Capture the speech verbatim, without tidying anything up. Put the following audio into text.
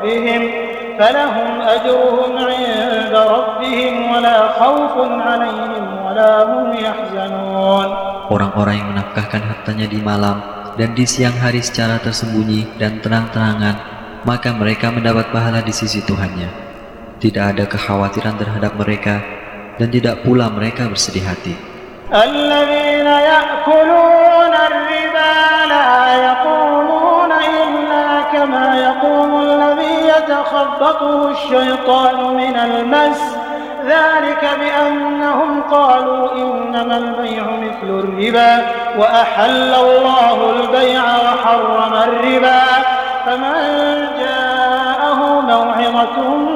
ربهم فلهم أجرهم عند ربهم ولا خوف عليهم ولا هم يحزنون. Orang-orang yang menafkahkan hartanya di malam dan di siang hari secara tersembunyi dan terang-terangan, maka mereka mendapat pahala di sisi Tuhannya. Tidak ada kekhawatiran terhadap mereka dan tidak pula mereka bersedih hati. الذين يأكلون الربا لا يقومون إلا كما يقوم الذي يتخبطه الشيطان من المس ذلك بأنهم قالوا إنما البيع مثل الربا وأحل الله البيع وحرم الربا فمن جاءه موعظة